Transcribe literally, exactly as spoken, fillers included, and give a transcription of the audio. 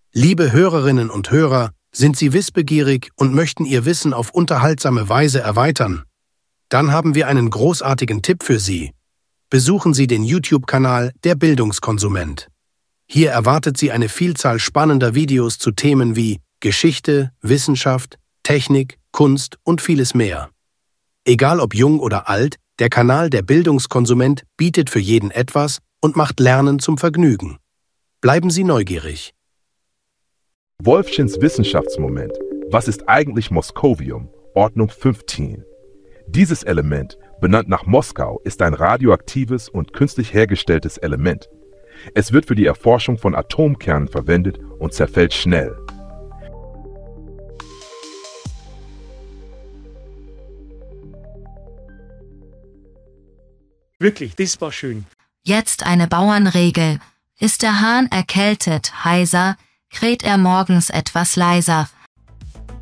Liebe Hörerinnen und Hörer, sind Sie wissbegierig und möchten Ihr Wissen auf unterhaltsame Weise erweitern? Dann haben wir einen großartigen Tipp für Sie. Besuchen Sie den YouTube-Kanal Der Bildungskonsument. Hier erwartet Sie eine Vielzahl spannender Videos zu Themen wie Geschichte, Wissenschaft, Technik, Kunst und vieles mehr. Egal ob jung oder alt, der Kanal Der Bildungskonsument bietet für jeden etwas und macht Lernen zum Vergnügen. Bleiben Sie neugierig. Wolfchens Wissenschaftsmoment. Was ist eigentlich Moskovium? Ordnung fünfzehn. Dieses Element, benannt nach Moskau, ist ein radioaktives und künstlich hergestelltes Element. Es wird für die Erforschung von Atomkernen verwendet und zerfällt schnell. Wirklich, das war schön. Jetzt eine Bauernregel. Ist der Hahn erkältet, heiser, kräht er morgens etwas leiser.